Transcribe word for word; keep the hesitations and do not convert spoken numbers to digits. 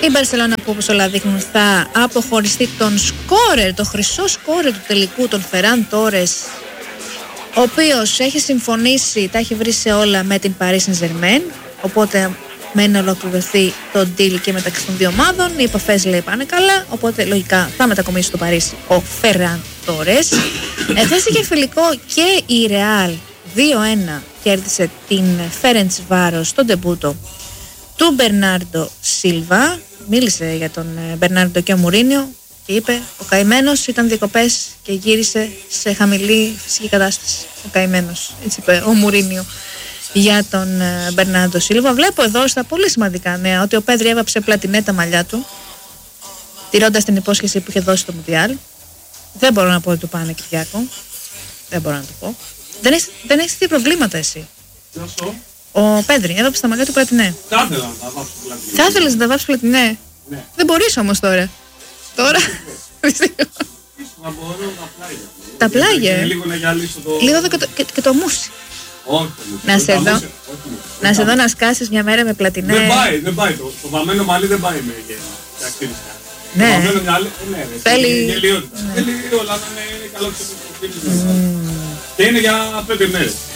Η Μπαρσελόνα, που όπως όλα δείχνουν, θα αποχωριστεί τον σκόρερ, το χρυσό σκόρερ του τελικού, τον Φεράν Τόρες, ο οποίος έχει συμφωνήσει, τα έχει βρει σε όλα με την Paris Saint-Germain, οπότε μένει να ολοκληρωθεί το deal και μεταξύ των δύο ομάδων. Οι επαφές, λέει, πάνε καλά, οπότε λογικά θα μετακομίσει στο Παρίσι ο Φεράν Τόρες. Εχθές είχε φιλικό και η Real δύο ένα, κέρδισε την Φέρεντσβάρος στο ντεμπούτο του Μπερνάρντο Σίλβα. Μίλησε για τον Μπερνάρντο και ο Μουρίνιο και είπε ο καημένος ήταν διακοπές και γύρισε σε χαμηλή φυσική κατάσταση. Ο καημένος, έτσι είπε ο Μουρίνιο για τον Μπερνάρντο Σίλβα. Βλέπω εδώ στα πολύ σημαντικά νέα ότι ο Πέδρη έβαψε πλατινέ τα μαλλιά του, τηρώντας την υπόσχεση που είχε δώσει στο Μουντιάλ. Δεν μπορώ να πω ότι του πάνε, Κυριάκο. Δεν μπορώ να το πω. Δεν έχεις, δεν έχεις δει προβλήματα εσύ. Ο Πέδρη έβαψε τα μαλλιά του πλατινέ. Θα ήθελα να τα βάψω πλατινέ. Θα ήθελες να τα βάψεις πλατινέ. Ναι. Δεν μπορείς όμως τώρα. Τώρα. Να μπορώ τα πλάγια. Τα πλάγια. Λίγο να γυαλίσω το. Λίγο και το, και, και το μουσι. Όχι. Να σε δω. Να σε δω να σκάσεις μια μέρα με πλατινέ. Δεν πάει, δεν πάει. Το, το βαμμένο μαλλί δεν πάει με ακτίνισκα. Ναι. Το βαμμένο μαλλί, ναι. Θέλει. Γελιότητα. Θέλει όλα να είναι καλό ξεπροσωπικό. Και είναι για πέντε μέρες.